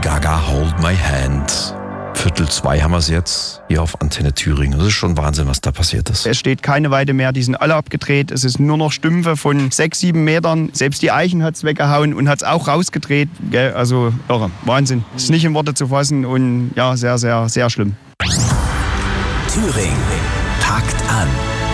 Gaga, Hold My Hand. 1:45 haben wir es jetzt hier auf Antenne Thüringen. Das ist schon Wahnsinn, was da passiert ist. Es steht keine Weide mehr, die sind alle abgedreht. Es ist nur noch Stümpfe von 6, 7 Metern. Selbst die Eichen hat es weggehauen und hat es auch rausgedreht. Also irre, Wahnsinn. Ist nicht in Worte zu fassen und ja, sehr, sehr, sehr schlimm. Thüringen packt an.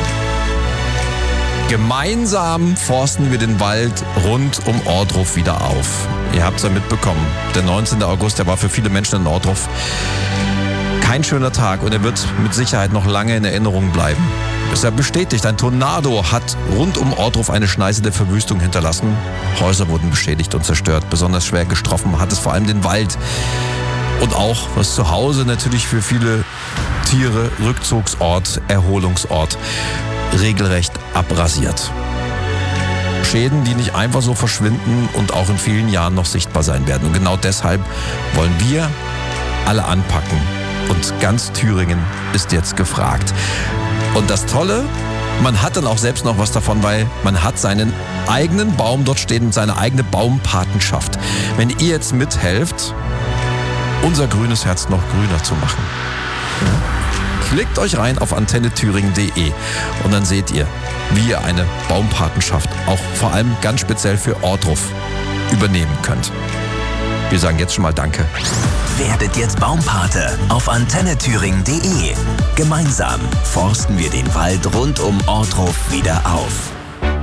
Gemeinsam forsten wir den Wald rund um Ohrdruf wieder auf. Ihr habt es ja mitbekommen. Der 19. August, der war für viele Menschen in Ohrdruf kein schöner Tag und er wird mit Sicherheit noch lange in Erinnerung bleiben. Ist ja bestätigt, ein Tornado hat rund um Ohrdruf eine Schneise der Verwüstung hinterlassen. Häuser wurden beschädigt und zerstört. Besonders schwer getroffen hat es vor allem den Wald. Und auch das Zuhause natürlich für viele Tiere, Rückzugsort, Erholungsort, regelrecht abrasiert. Schäden, die nicht einfach so verschwinden und auch in vielen Jahren noch sichtbar sein werden. Und genau deshalb wollen wir alle anpacken. Und ganz Thüringen ist jetzt gefragt. Und das Tolle, man hat dann auch selbst noch was davon, weil man hat seinen eigenen Baum dort stehen und seine eigene Baumpatenschaft. Wenn ihr jetzt mithelft, unser grünes Herz noch grüner zu machen. Klickt euch rein auf antennethüringen.de und dann seht ihr, wie ihr eine Baumpatenschaft auch vor allem ganz speziell für Ohrdruf übernehmen könnt. Wir sagen jetzt schon mal Danke. Werdet jetzt Baumpate auf antennethüringen.de. Gemeinsam forsten wir den Wald rund um Ohrdruf wieder auf.